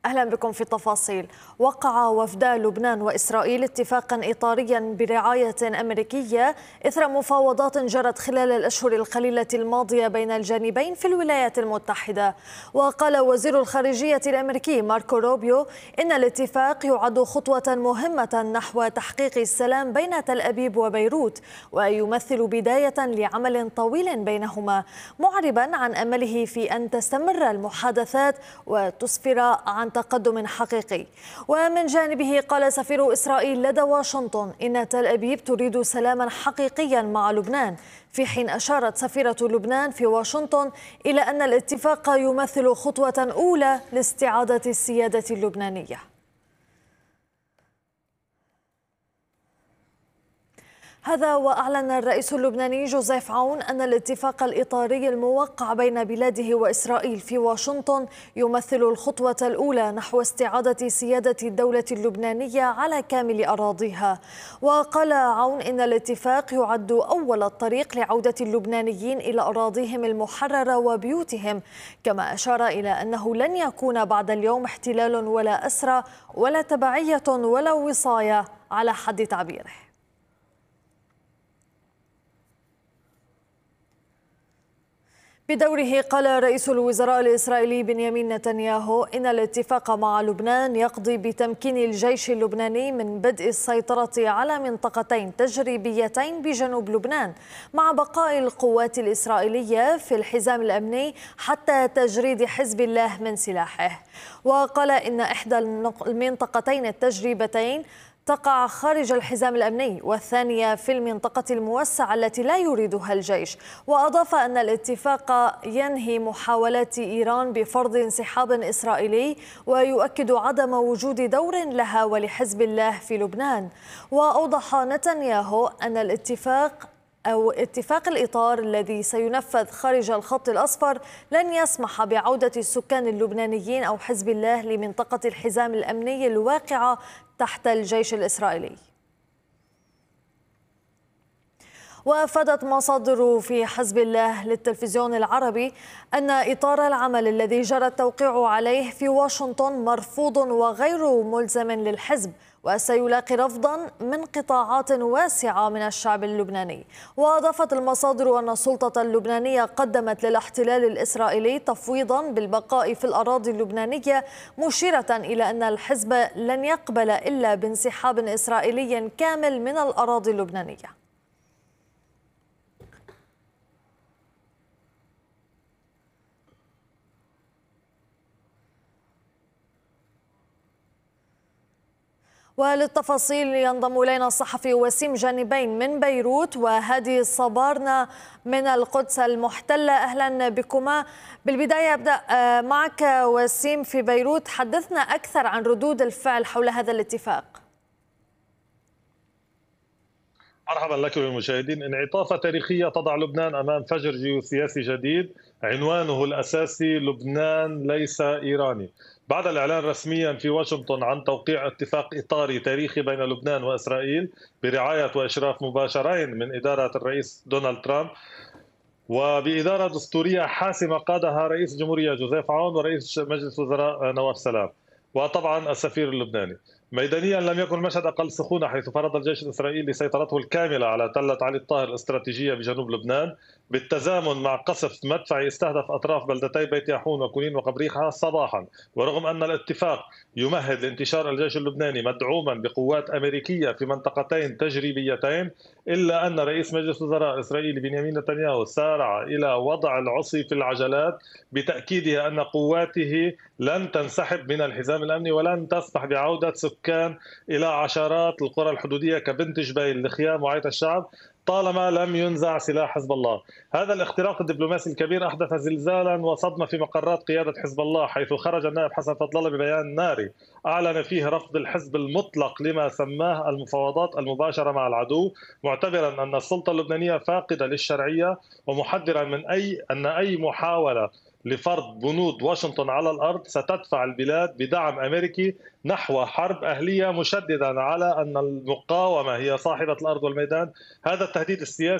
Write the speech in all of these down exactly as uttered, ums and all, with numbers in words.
أهلا بكم في التفاصيل. وقع وفدا لبنان وإسرائيل اتفاقا إطاريا برعاية أمريكية إثر مفاوضات جرت خلال الأشهر القليلة الماضية بين الجانبين في الولايات المتحدة. وقال وزير الخارجية الأمريكي ماركو روبيو إن الاتفاق يعد خطوة مهمة نحو تحقيق السلام بين تل أبيب وبيروت، ويمثل بداية لعمل طويل بينهما، معربا عن أمله في أن تستمر المحادثات وتسفر عن تقدم حقيقي. ومن جانبه قال سفير إسرائيل لدى واشنطن إن تل أبيب تريد سلاما حقيقيا مع لبنان، في حين أشارت سفيرة لبنان في واشنطن إلى أن الاتفاق يمثل خطوة أولى لاستعادة السيادة اللبنانية. هذا وأعلن الرئيس اللبناني جوزيف عون أن الاتفاق الإطاري الموقع بين بلاده وإسرائيل في واشنطن يمثل الخطوة الأولى نحو استعادة سيادة الدولة اللبنانية على كامل أراضيها. وقال عون إن الاتفاق يعد أول الطريق لعودة اللبنانيين إلى أراضيهم المحررة وبيوتهم، كما أشار إلى أنه لن يكون بعد اليوم احتلال ولا أسرى ولا تبعية ولا وصاية على حد تعبيره. بدوره قال رئيس الوزراء الإسرائيلي بنيامين نتنياهو إن الاتفاق مع لبنان يقضي بتمكين الجيش اللبناني من بدء السيطرة على منطقتين تجريبيتين بجنوب لبنان، مع بقاء القوات الإسرائيلية في الحزام الأمني حتى تجريد حزب الله من سلاحه. وقال إن إحدى المنطقتين التجريبتين تقع خارج الحزام الأمني، والثانية في المنطقة الموسعة التي لا يريدها الجيش. وأضاف أن الاتفاق ينهي محاولات إيران بفرض انسحاب إسرائيلي، ويؤكد عدم وجود دور لها ولحزب الله في لبنان. وأوضح نتنياهو أن الاتفاق أو اتفاق الإطار الذي سينفذ خارج الخط الأصفر لن يسمح بعودة السكان اللبنانيين أو حزب الله لمنطقة الحزام الأمني الواقعة تحت الجيش الإسرائيلي. وأفادت مصادر في حزب الله للتلفزيون العربي أن إطار العمل الذي جرى التوقيع عليه في واشنطن مرفوض وغير ملزم للحزب، وسيلاقي رفضا من قطاعات واسعة من الشعب اللبناني. وأضافت المصادر أن السلطة اللبنانية قدمت للاحتلال الإسرائيلي تفويضا بالبقاء في الأراضي اللبنانية، مشيرة إلى أن الحزب لن يقبل إلا بانسحاب إسرائيلي كامل من الأراضي اللبنانية. وللتفاصيل ينضم إلينا الصحفي وسيم جانبين من بيروت وهادي صبارنا من القدس المحتلة. أهلا بكما. بالبداية أبدأ معك وسيم في بيروت، حدثنا أكثر عن ردود الفعل حول هذا الاتفاق. مرحبا لك والمشاهدين. انعطافة تاريخية تضع لبنان أمام فجر جيوسياسي جديد عنوانه الأساسي لبنان ليس إيراني. بعد الإعلان رسميا في واشنطن عن توقيع اتفاق إطاري تاريخي بين لبنان وإسرائيل برعاية وإشراف مباشرين من إدارة الرئيس دونالد ترامب، وبإدارة دستورية حاسمة قادها رئيس الجمهورية جوزيف عون ورئيس مجلس وزراء نواف سلام وطبعا السفير اللبناني. ميدانيا لم يكن المشهد أقل سخونة، حيث فرض الجيش الإسرائيلي سيطرته الكاملة على تلة علي الطاهر الاستراتيجية بجنوب لبنان، بالتزامن مع قصف مدفعي استهدف أطراف بلدتي بيت ياحون وكونين وقبريحة صباحا. ورغم أن الاتفاق يمهد لانتشار الجيش اللبناني مدعوما بقوات أمريكية في منطقتين تجريبيتين، إلا أن رئيس مجلس وزراء الإسرائيلي بنيامين نتنياهو سارع إلى وضع العصي في العجلات بتأكيده أن قواته لن تنسحب من الحزام الأمني ولن تسمح بعودة سكان إلى عشرات القرى الحدودية كبنت جبيل، الخيام وعيت الشعب طالما لم ينزع سلاح حزب الله. هذا الاختراق الدبلوماسي الكبير أحدث زلزالا وصدمة في مقرات قيادة حزب الله، حيث خرج النائب حسن فضل الله ببيان ناري أعلن فيه رفض الحزب المطلق لما سماه المفاوضات المباشرة مع العدو، معتبرا أن السلطة اللبنانية فاقدة للشرعية، ومحذرا من أي أن أي محاولة لفرض بنود واشنطن على الأرض ستدفع البلاد بدعم أمريكي نحو حرب أهلية، مشددا على أن المقاومة هي صاحبة الأرض والميدان. هذا التهديد السياسي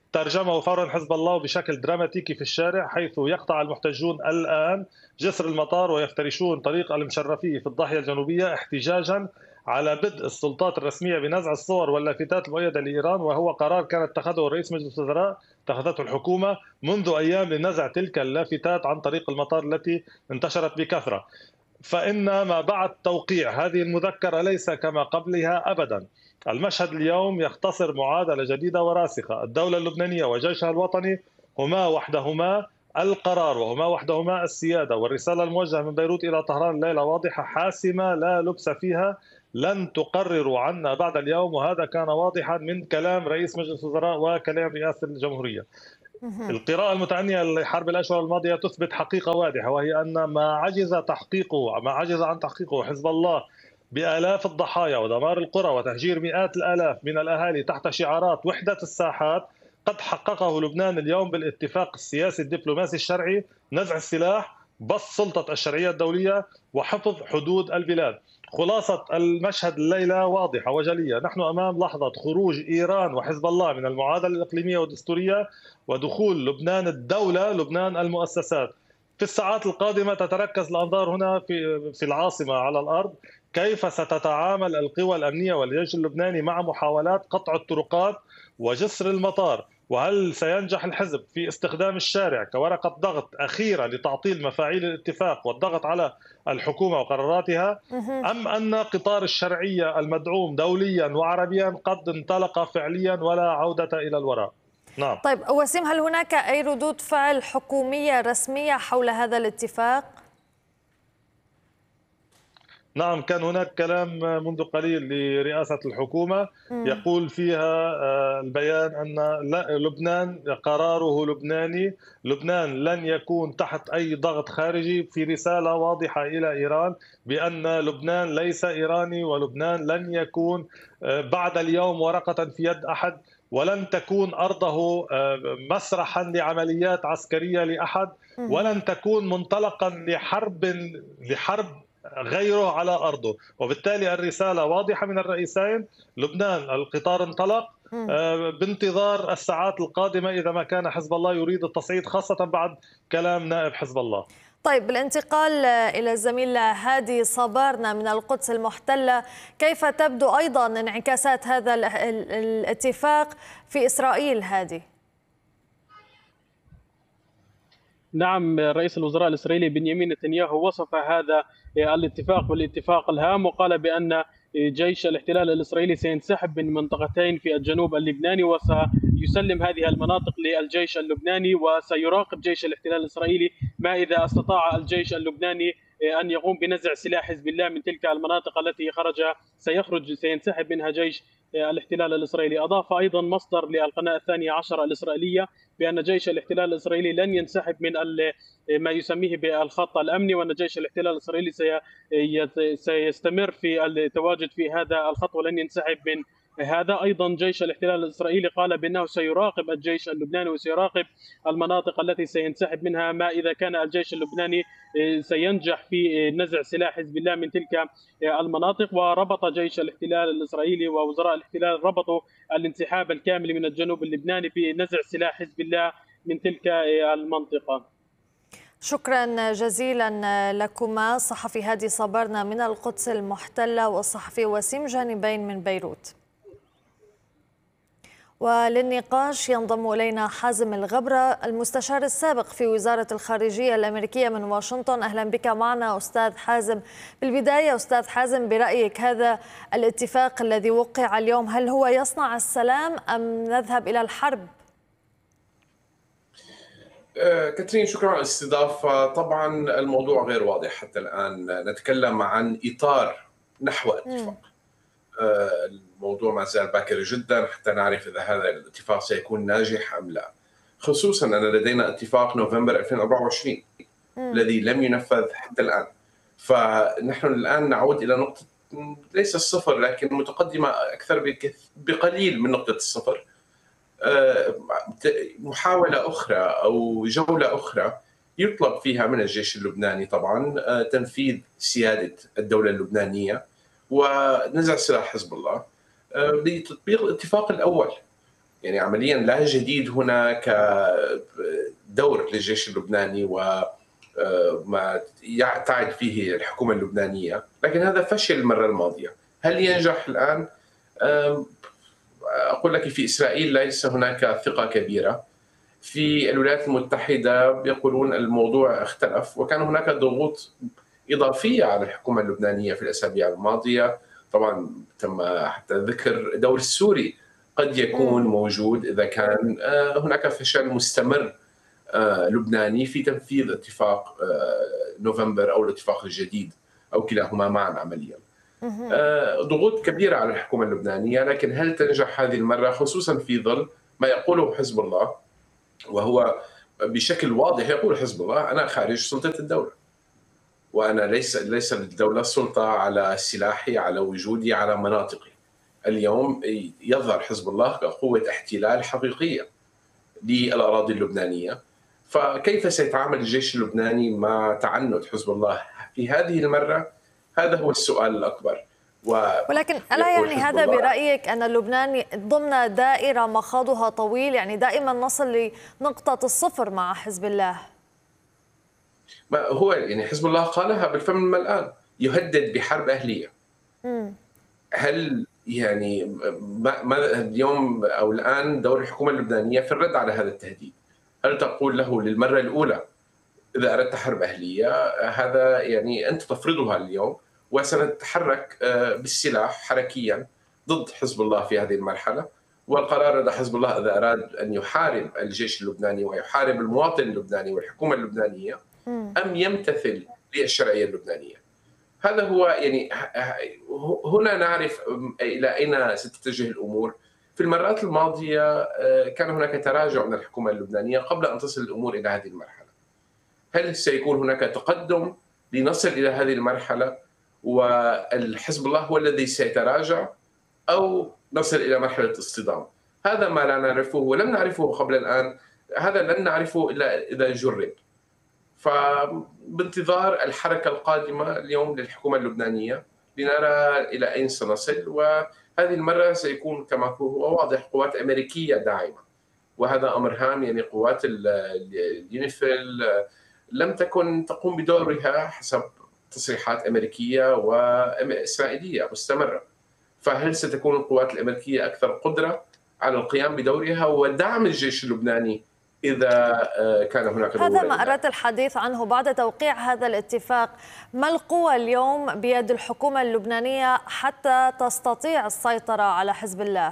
ترجمه فورا حزب الله بشكل دراماتيكي في الشارع، حيث يقطع المحتجون الآن جسر المطار ويفترشون طريق المشرفية في الضاحية الجنوبية احتجاجا على بدء السلطات الرسمية بنزع الصور واللافتات المؤيدة لإيران، وهو قرار كان اتخذه رئيس مجلس الوزراء اتخذته الحكومة منذ أيام لنزع تلك اللافتات عن طريق المطار التي انتشرت بكثرة. فإن ما بعد توقيع هذه المذكرة ليس كما قبلها أبدا. المشهد اليوم يختصر معادلة جديدة وراسخة، الدولة اللبنانية وجيشها الوطني هما وحدهما القرار وهما وحدهما السيادة، والرسالة الموجهة من بيروت إلى طهران الليلة واضحة حاسمة لا لبس فيها، لن تقرروا عنا بعد اليوم، وهذا كان واضحا من كلام رئيس مجلس الوزراء وكلام رئاسة الجمهورية. القراءة المتعنية لحرب الأشهر الماضية تثبت حقيقة واضحة، وهي أن ما عجز تحقيقه ما عجز عن تحقيقه حزب الله بآلاف الضحايا ودمار القرى وتهجير مئات الآلاف من الأهالي تحت شعارات وحدة الساحات، قد حققه لبنان اليوم بالاتفاق السياسي الدبلوماسي الشرعي: نزع السلاح، بسط سلطة الشرعية الدولية، وحفظ حدود البلاد. خلاصة المشهد الليلة واضحة وجلية، نحن أمام لحظة خروج إيران وحزب الله من المعادلة الإقليمية والدستورية ودخول لبنان الدولة، لبنان المؤسسات. في الساعات القادمة تتركز الأنظار هنا في في العاصمة على الأرض، كيف ستتعامل القوى الأمنية والجيش اللبناني مع محاولات قطع الطرقات وجسر المطار، وهل سينجح الحزب في استخدام الشارع كورقة ضغط أخيرة لتعطيل مفاعيل الاتفاق والضغط على الحكومة وقراراتها، أم أن قطار الشرعية المدعوم دوليا وعربيا قد انطلق فعليا ولا عودة إلى الوراء؟ نعم. طيب وسيم، هل هناك أي ردود فعل حكومية رسمية حول هذا الاتفاق؟ نعم، كان هناك كلام منذ قليل لرئاسة الحكومة يقول فيها البيان أن لبنان قراره لبناني، لبنان لن يكون تحت أي ضغط خارجي، في رسالة واضحة إلى إيران بأن لبنان ليس إيراني، ولبنان لن يكون بعد اليوم ورقة في يد أحد، ولن تكون أرضه مسرحا لعمليات عسكرية لأحد، ولن تكون منطلقا لحرب لحرب غيره على أرضه. وبالتالي الرسالة واضحة من الرئيسين: لبنان القطار انطلق بانتظار الساعات القادمة إذا ما كان حزب الله يريد التصعيد، خاصة بعد كلام نائب حزب الله. طيب، بالانتقال إلى الزميل هادي صبارنا من القدس المحتلة، كيف تبدو أيضا انعكاسات هذا الاتفاق في إسرائيل هادي؟ نعم، رئيس الوزراء الإسرائيلي بنيامين نتنياهو وصف هذا الاتفاق بالاتفاق الهام، وقال بأن جيش الاحتلال الإسرائيلي سينسحب من منطقتين في الجنوب اللبناني وسيسلم هذه المناطق للجيش اللبناني، وسيراقب جيش الاحتلال الإسرائيلي ما إذا استطاع الجيش اللبناني أن يقوم بنزع سلاح حزب الله من تلك المناطق التي خرج سيخرج سينسحب منها جيش الاحتلال الإسرائيلي. أضاف أيضا مصدر للقناة الثانية عشر الإسرائيلية بأن جيش الاحتلال الإسرائيلي لن ينسحب من ما يسميه بالخط الأمني، وأن جيش الاحتلال الإسرائيلي سيستمر في التواجد في هذا الخط ولن ينسحب من هذا. أيضا جيش الاحتلال الإسرائيلي قال بأنه سيراقب الجيش اللبناني وسيراقب المناطق التي سينسحب منها ما إذا كان الجيش اللبناني سينجح في نزع سلاح حزب الله من تلك المناطق. وربط جيش الاحتلال الإسرائيلي ووزراء الاحتلال ربطوا الانسحاب الكامل من الجنوب اللبناني بنزع سلاح حزب الله من تلك المنطقة. شكرا جزيلا لكما صحفي هادي صبرنا من القدس المحتلة والصحفي وسيم جانبين من بيروت. وللنقاش ينضم إلينا حازم الغبرة المستشار السابق في وزارة الخارجية الأمريكية من واشنطن. أهلا بك معنا أستاذ حازم. بالبداية أستاذ حازم، برأيك هذا الاتفاق الذي وقع اليوم هل هو يصنع السلام أم نذهب إلى الحرب؟ كاترين، شكرا على الاستضافة. طبعا الموضوع غير واضح حتى الآن، نتكلم عن إطار نحو اتفاق. الموضوع ما زال باكر جدا حتى نعرف إذا هذا الاتفاق سيكون ناجح أم لا، خصوصا أن لدينا اتفاق نوفمبر ألفين وأربعة وعشرين الذي لم ينفذ حتى الآن. فنحن الآن نعود إلى نقطة ليس الصفر لكن متقدمة أكثر بقليل من نقطة الصفر. محاولة أخرى أو جولة أخرى يطلب فيها من الجيش اللبناني طبعا تنفيذ سيادة الدولة اللبنانية ونزع سلاح حزب الله لتطبيق الاتفاق الأول. يعني عمليا لا جديد هنا كدور للجيش اللبناني وما تعد فيه الحكومة اللبنانية، لكن هذا فشل المرة الماضية. هل ينجح الآن؟ أقول لك في إسرائيل ليس هناك ثقة كبيرة، في الولايات المتحدة يقولون الموضوع اختلف، وكان هناك ضغوط إضافية على الحكومة اللبنانية في الأسابيع الماضية. طبعا تم حتى ذكر دور السوري قد يكون موجود إذا كان هناك فشل مستمر لبناني في تنفيذ اتفاق نوفمبر أو الاتفاق الجديد أو كلاهما معا عمليا. ضغوط كبيرة على الحكومة اللبنانية، لكن هل تنجح هذه المرة، خصوصا في ظل ما يقوله حزب الله، وهو بشكل واضح يقول حزب الله أنا خارج سلطة الدولة، وأنا ليس ليس للدولة سلطة على سلاحي، على وجودي، على مناطقي. اليوم يظهر حزب الله كقوة احتلال حقيقية للأراضي اللبنانية، فكيف سيتعامل الجيش اللبناني مع تعنت حزب الله في هذه المرة؟ هذا هو السؤال الأكبر. ولكن ألا يعني هذا برأيك أن لبنان ضمن دائرة مخاضها طويل، يعني دائما نصل لنقطة الصفر مع حزب الله؟ ما هو يعني حزب الله قالها بالفم الملآن، يهدد بحرب أهلية. م. هل يعني ما ما اليوم أو الآن دور الحكومة اللبنانية في الرد على هذا التهديد؟ هل تقول له للمرة الأولى إذا أردت حرب أهلية هذا يعني أنت تفرضها اليوم وسنتحرك بالسلاح حركيا ضد حزب الله في هذه المرحلة، والقرار لدى حزب الله إذا أراد أن يحارب الجيش اللبناني ويحارب المواطن اللبناني والحكومة اللبنانية أم يمتثل للشرعية اللبنانية. هذا هو يعني هنا نعرف إلى أين ستتجه الأمور. في المرات الماضية كان هناك تراجع من الحكومة اللبنانية قبل أن تصل الأمور إلى هذه المرحلة. هل سيكون هناك تقدم لنصل إلى هذه المرحلة والحزب الله هو الذي سيتراجع، أو نصل إلى مرحلة اصطدام؟ هذا ما لا نعرفه ولم نعرفه قبل الآن، هذا لن نعرفه إلا إذا جرب. فبانتظار الحركة القادمة اليوم للحكومة اللبنانية لنرى إلى أين سنصل، وهذه المرة سيكون كما هو واضح قوات أمريكية داعمة، وهذا أمر هام. يعني قوات اليونيفيل لم تكن تقوم بدورها حسب تصريحات أمريكية وإسرائيلية مستمرة، فهل ستكون القوات الأمريكية أكثر قدرة على القيام بدورها ودعم الجيش اللبناني إذا كان هناك ضرورة؟ هذا ما أردت الحديث عنه. بعد توقيع هذا الاتفاق ما القوة اليوم بيد الحكومة اللبنانية حتى تستطيع السيطرة على حزب الله؟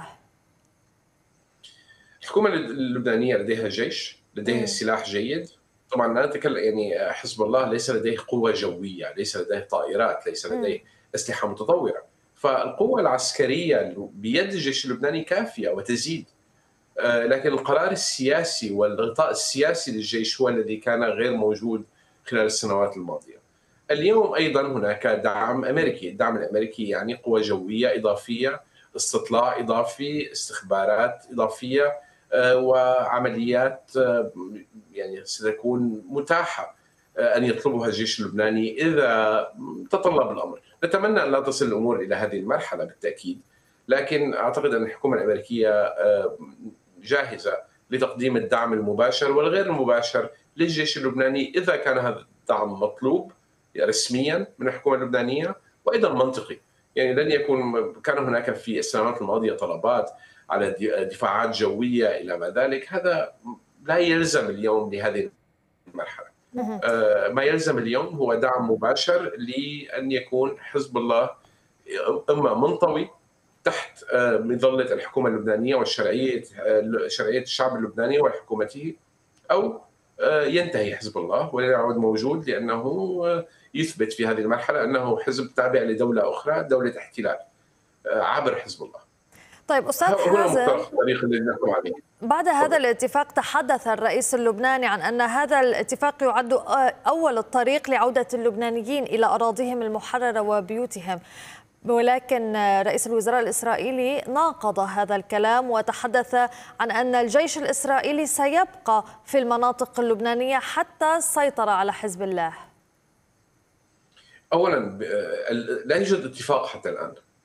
الحكومة اللبنانية لديها جيش، لديها سلاح جيد. طبعا لا نتكلم يعني حزب الله ليس لديه قوة جوية، ليس لديه طائرات، ليس لديه أسلحة متطورة، فالقوة العسكرية بيد الجيش اللبناني كافية وتزيد. لكن القرار السياسي والغطاء السياسي للجيش هو الذي كان غير موجود خلال السنوات الماضية. اليوم أيضا هناك دعم أمريكي، الدعم الأمريكي يعني قوة جوية إضافية، استطلاع إضافي، استخبارات إضافية، وعمليات يعني ستكون متاحة أن يطلبها الجيش اللبناني إذا تطلب الأمر. نتمنى أن لا تصل الأمور إلى هذه المرحلة بالتأكيد، لكن أعتقد أن الحكومة الأمريكية جاهزة لتقديم الدعم المباشر والغير المباشر للجيش اللبناني إذا كان هذا الدعم مطلوب رسميا من الحكومة اللبنانية وأيضا منطقي. يعني لن يكون كان هناك في السنوات الماضية طلبات على دفاعات جوية إلى ما ذلك، هذا لا يلزم اليوم لهذه المرحلة. ما يلزم اليوم هو دعم مباشر لأن يكون حزب الله إما منطوي تحت مظلة الحكومة اللبنانية والشرعية شرعية الشعب اللبناني وحكومته، أو ينتهي حزب الله ولا يعود موجود، لأنه يثبت في هذه المرحلة أنه حزب تابع لدولة أخرى، دولة احتلال عبر حزب الله. طيب أستاذ حازم، بعد هذا الاتفاق تحدث الرئيس اللبناني عن أن هذا الاتفاق يعد أول الطريق لعودة اللبنانيين إلى أراضيهم المحررة وبيوتهم، ولكن رئيس الوزراء الإسرائيلي ناقض هذا الكلام وتحدث عن أن الجيش الإسرائيلي سيبقى في المناطق اللبنانية حتى السيطرة على حزب الله. أولا لا يوجد اتفاق حتى الآن،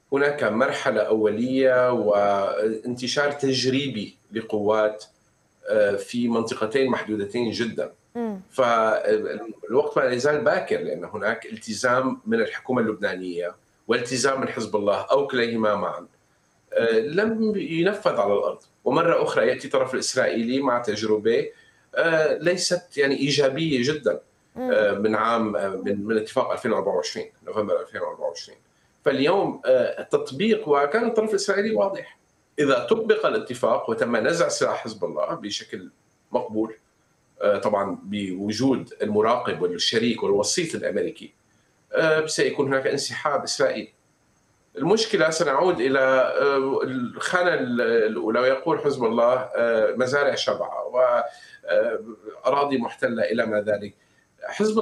هناك مرحلة أولية وانتشار تجريبي لقوات في منطقتين محدودتين جدا. فالوقت ما يزال باكر، لأن هناك التزام من الحكومة اللبنانية والتزام من حزب الله أو كليهما معا لم ينفذ على الأرض. ومرة أخرى يأتي الطرف الإسرائيلي مع تجربة ليست يعني إيجابية جدا من عام من, من اتفاق ألفين وأربعة وعشرين نوفمبر ألفين وأربعة وعشرين. فاليوم التطبيق، وكان الطرف الإسرائيلي واضح، إذا طبق الاتفاق وتم نزع سلاح حزب الله بشكل مقبول، طبعا بوجود المراقب والشريك والوسيط الأمريكي، سيكون هناك انسحاب إسرائيلي. المشكلة سنعود إلى الخانة الأولى، ويقول حزب الله مزارع شبعة وأراضي محتلة إلى ما ذلك. حزب